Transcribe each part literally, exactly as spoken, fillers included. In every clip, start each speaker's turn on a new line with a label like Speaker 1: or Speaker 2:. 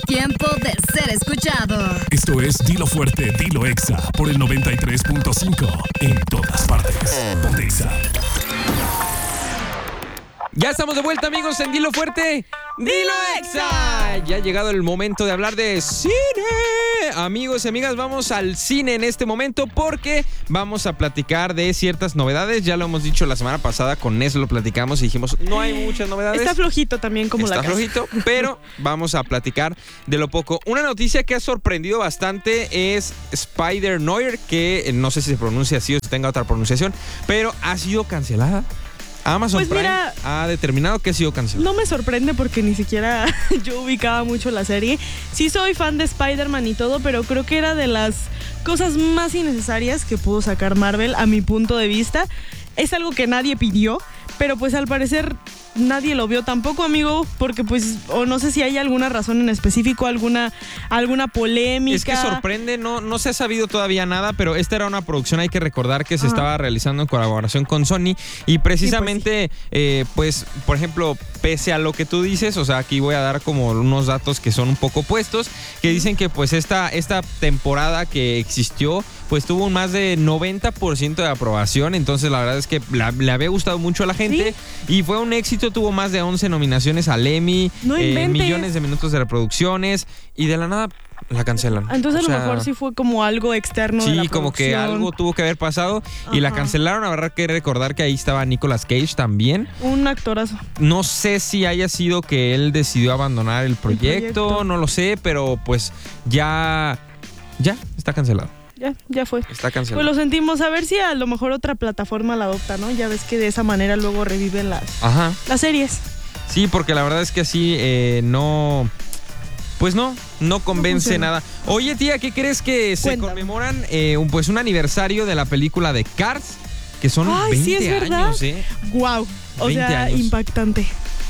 Speaker 1: tiempo de ser escuchado.
Speaker 2: Esto es Dilo Fuerte, Dilo Exa por el noventa y tres punto cinco en todas partes. Ponte Exa.
Speaker 3: Ya estamos de vuelta, amigos, en Dilo Fuerte, Dilo Exa. Ya ha llegado el momento de hablar de cine. Amigos y amigas, vamos al cine en este momento porque vamos a platicar de ciertas novedades. Ya lo hemos dicho la semana pasada, con Nes lo platicamos y dijimos, no hay muchas novedades.
Speaker 4: Está flojito también como
Speaker 3: Está
Speaker 4: la casa.
Speaker 3: flojito, pero vamos a platicar de lo poco. Una noticia que ha sorprendido bastante es Spider-Noir, que no sé si se pronuncia así o si tenga otra pronunciación, pero ha sido cancelada. Amazon
Speaker 4: Pues
Speaker 3: Prime
Speaker 4: mira,
Speaker 3: ha determinado que ha sido cancelado.
Speaker 4: No me sorprende porque ni siquiera yo ubicaba mucho la serie. Sí soy fan de Spider-Man y todo, pero creo que era de las cosas más innecesarias que pudo sacar Marvel a mi punto de vista. Es algo que nadie pidió, pero pues al parecer nadie lo vio tampoco, amigo, porque pues, o no sé si hay alguna razón en específico, alguna, alguna polémica.
Speaker 3: Es que sorprende, no, no se ha sabido todavía nada, pero esta era una producción, hay que recordar, que se
Speaker 4: Ajá.
Speaker 3: estaba realizando en colaboración con Sony y precisamente,
Speaker 4: Sí, pues,
Speaker 3: eh, pues, por ejemplo, pese a lo que tú dices, o sea, aquí voy a dar como unos datos que son un poco opuestos, que dicen que pues esta, esta temporada que existió, pues tuvo un más de noventa por ciento de aprobación, entonces la verdad es que la, le había gustado mucho a la gente y fue un éxito, tuvo más de once nominaciones al Emmy,
Speaker 4: No
Speaker 3: eh,
Speaker 4: inventes.
Speaker 3: millones de minutos de reproducciones y de la nada la cancelan.
Speaker 4: Entonces
Speaker 3: O
Speaker 4: a lo
Speaker 3: sea,
Speaker 4: mejor sí fue como algo externo de la
Speaker 3: sí, como que
Speaker 4: producción.
Speaker 3: algo tuvo que haber pasado y la
Speaker 4: Ajá.
Speaker 3: cancelaron. Habrá que recordar que ahí estaba Nicolas Cage también.
Speaker 4: Un actorazo.
Speaker 3: No sé si haya sido que él decidió abandonar el proyecto,
Speaker 4: proyecto.
Speaker 3: no lo sé, pero pues ya, ya está cancelado.
Speaker 4: Ya, ya fue.
Speaker 3: Está
Speaker 4: Pues
Speaker 3: cancelado.
Speaker 4: lo sentimos, a ver si a lo mejor otra plataforma la adopta, ¿no? Ya ves que de esa manera luego reviven las,
Speaker 3: Ajá.
Speaker 4: las series.
Speaker 3: Sí, porque la verdad es que así eh, no... Pues no, no convence
Speaker 4: funciona.
Speaker 3: nada. Oye, tía, ¿qué crees que se
Speaker 4: Cuéntame.
Speaker 3: conmemoran eh, un, pues un aniversario de la película de Cars? Que son
Speaker 4: Ay,
Speaker 3: veinte
Speaker 4: sí, es verdad.
Speaker 3: años, ¿eh?
Speaker 4: Wow. O
Speaker 3: veinte
Speaker 4: sea,
Speaker 3: años.
Speaker 4: impactante.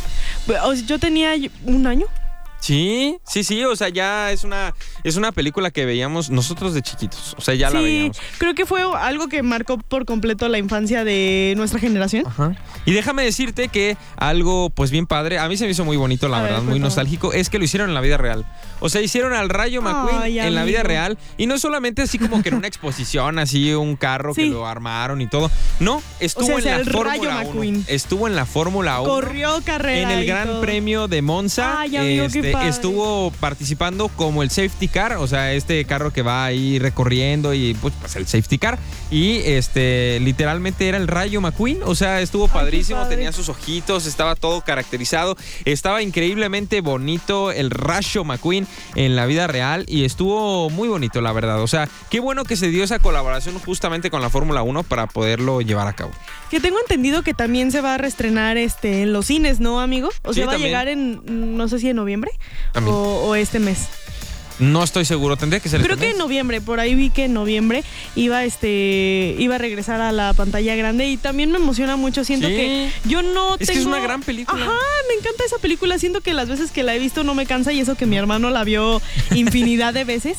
Speaker 4: O sea, yo tenía un año.
Speaker 3: Sí, sí, sí, o sea, ya es una, es una película que veíamos nosotros de chiquitos, o sea, ya
Speaker 4: sí,
Speaker 3: la veíamos.
Speaker 4: creo que fue algo que marcó por completo la infancia de nuestra generación.
Speaker 3: Ajá. Y déjame decirte que algo, pues bien padre, a mí se me hizo muy bonito, la
Speaker 4: A ver,
Speaker 3: verdad, muy
Speaker 4: cuéntame.
Speaker 3: nostálgico, es que lo hicieron en la vida real. O sea, hicieron al Rayo McQueen
Speaker 4: Ay,
Speaker 3: en la vida
Speaker 4: amigo.
Speaker 3: real y no solamente así como que en una exposición, así un carro que
Speaker 4: Sí.
Speaker 3: lo armaron y todo. No, estuvo
Speaker 4: O sea,
Speaker 3: en
Speaker 4: sea,
Speaker 3: la
Speaker 4: el Rayo
Speaker 3: Fórmula
Speaker 4: McQueen.
Speaker 3: uno. Estuvo en la Fórmula uno.
Speaker 4: Corrió carrera.
Speaker 3: En el
Speaker 4: y
Speaker 3: Gran
Speaker 4: todo.
Speaker 3: Premio de Monza.
Speaker 4: Ay, amigo, qué
Speaker 3: este,
Speaker 4: padre.
Speaker 3: estuvo participando como el safety car, o sea, este carro que va ahí recorriendo y pues, pues el safety car. Y este literalmente era el Rayo McQueen, o sea, estuvo
Speaker 4: qué
Speaker 3: padrísimo,
Speaker 4: padre.
Speaker 3: tenía sus ojitos, estaba todo caracterizado, estaba increíblemente bonito el Rayo McQueen en la vida real y estuvo muy bonito, la verdad. O sea, qué bueno que se dio esa colaboración justamente con la Fórmula uno para poderlo llevar a cabo.
Speaker 4: Que tengo entendido que también se va a reestrenar este en los cines, ¿no, amigo? O sea,
Speaker 3: Sí,
Speaker 4: va
Speaker 3: también.
Speaker 4: a llegar en, no sé si en noviembre
Speaker 3: También.
Speaker 4: o, o este mes.
Speaker 3: No estoy seguro, tendría que ser
Speaker 4: Creo
Speaker 3: este
Speaker 4: que
Speaker 3: mes.
Speaker 4: en noviembre, por ahí vi que en noviembre iba este iba a regresar a la pantalla grande y también me emociona mucho, siento
Speaker 3: Sí.
Speaker 4: que yo no
Speaker 3: Es
Speaker 4: tengo...
Speaker 3: que es una gran película.
Speaker 4: Ajá, me encanta esa película, siento que las veces que la he visto no me cansa y eso que mi hermano la vio infinidad de veces,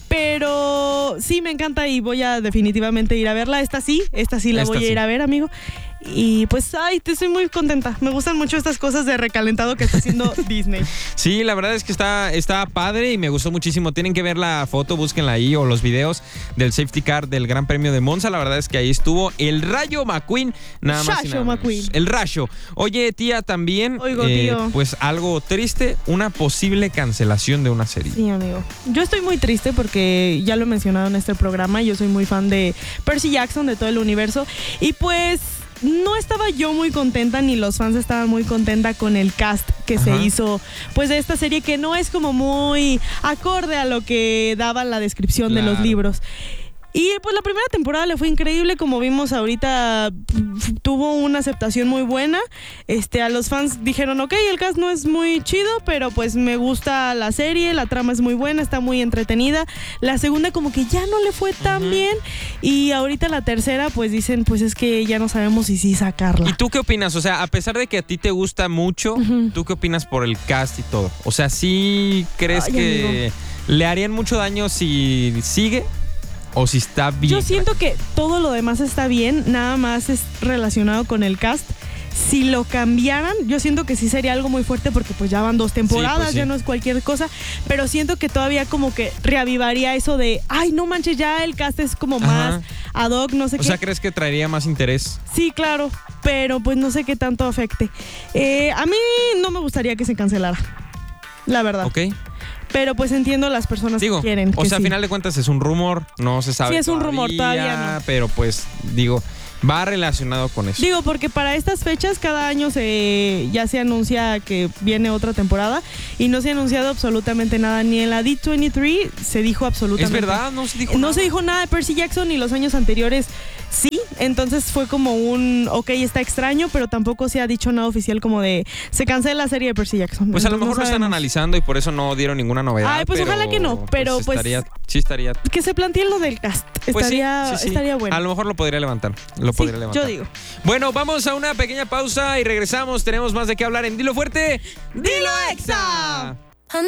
Speaker 4: pero sí me encanta y voy a definitivamente ir a verla, esta sí, esta sí la
Speaker 3: Esta
Speaker 4: voy a
Speaker 3: sí.
Speaker 4: ir a ver, amigo. Y pues, ay, te estoy muy contenta. Me gustan mucho estas cosas de recalentado que está haciendo Disney.
Speaker 3: Sí, la verdad es que está, está padre y me gustó muchísimo. Tienen que ver la foto, búsquenla ahí o los videos del safety car del Gran Premio de Monza. La verdad es que ahí estuvo el Rayo McQueen, nada más y
Speaker 4: Rayo
Speaker 3: nada menos.
Speaker 4: McQueen.
Speaker 3: El Rayo. Oye, tía, también,
Speaker 4: Oigo,
Speaker 3: eh,
Speaker 4: tío.
Speaker 3: pues algo triste, una posible cancelación de una serie.
Speaker 4: Sí, amigo. Yo estoy muy triste porque ya lo he mencionado en este programa. Yo soy muy fan de Percy Jackson, de todo el universo. Y pues no estaba yo muy contenta, ni los fans estaban muy contenta con el cast que
Speaker 3: Ajá.
Speaker 4: se hizo pues de esta serie, que no es como muy acorde a lo que daba la descripción de los
Speaker 3: Claro.
Speaker 4: libros. Y pues la primera temporada le fue increíble, como vimos ahorita, pf, tuvo una aceptación muy buena. Este, a los fans dijeron, ok, el cast no es muy chido, pero pues me gusta la serie, la trama es muy buena, está muy entretenida. La segunda como que ya no le fue tan
Speaker 3: Ujú.
Speaker 4: bien y ahorita la tercera pues dicen, pues es que ya no sabemos si sí sacarla.
Speaker 3: ¿Y tú qué opinas? O sea, a pesar de que a ti te gusta mucho,
Speaker 4: Ujú.
Speaker 3: ¿tú qué opinas por el cast y todo? O sea, ¿sí crees
Speaker 4: Ay,
Speaker 3: que le harían mucho daño si sigue o si está bien?
Speaker 4: Yo siento que todo lo demás está bien, nada más es relacionado con el cast. si lo cambiaran, yo siento que sí sería algo muy fuerte porque pues ya van dos temporadas,
Speaker 3: Sí, pues sí.
Speaker 4: ya no es cualquier cosa, pero siento que todavía como que reavivaría eso de, ay, no manches, ya el cast es como
Speaker 3: Ajá.
Speaker 4: más ad hoc, no sé
Speaker 3: O
Speaker 4: qué.
Speaker 3: sea, ¿crees que traería más interés?
Speaker 4: Sí, claro, pero pues no sé qué tanto afecte. Eh, a mí no me gustaría que se cancelara, la verdad.
Speaker 3: ¿Ok?
Speaker 4: Pero pues entiendo las personas
Speaker 3: Digo,
Speaker 4: que quieren.
Speaker 3: o
Speaker 4: que
Speaker 3: sea, a
Speaker 4: sí.
Speaker 3: final de cuentas es un rumor, no se sabe
Speaker 4: Sí, es un rumor, todavía no.
Speaker 3: Pero pues, digo, va relacionado con eso.
Speaker 4: Digo, porque para estas fechas cada año se ya se anuncia que viene otra temporada y no se ha anunciado absolutamente nada. Ni en la D veintitrés se dijo
Speaker 3: ¿Es
Speaker 4: absolutamente
Speaker 3: verdad? No se dijo
Speaker 4: No
Speaker 3: nada.
Speaker 4: se dijo nada de Percy Jackson y los años anteriores sí. Entonces fue como un, ok, está extraño, pero tampoco se ha dicho nada oficial como de se cancela la serie de Percy Jackson.
Speaker 3: Pues a lo
Speaker 4: Entonces,
Speaker 3: mejor
Speaker 4: no
Speaker 3: lo están
Speaker 4: sabemos.
Speaker 3: analizando y por eso no dieron ninguna novedad.
Speaker 4: Ay, pues
Speaker 3: pero,
Speaker 4: ojalá que no, pero, pues,
Speaker 3: estaría, sí estaría.
Speaker 4: Que se planteen lo del cast.
Speaker 3: Pues sí,
Speaker 4: estaría,
Speaker 3: sí, sí.
Speaker 4: estaría bueno.
Speaker 3: A lo mejor lo podría levantar. Lo
Speaker 4: Sí,
Speaker 3: podría levantar.
Speaker 4: yo digo.
Speaker 3: Bueno, vamos a una pequeña pausa y regresamos. Tenemos más de qué hablar en Dilo Fuerte.
Speaker 4: ¡Dilo Exa!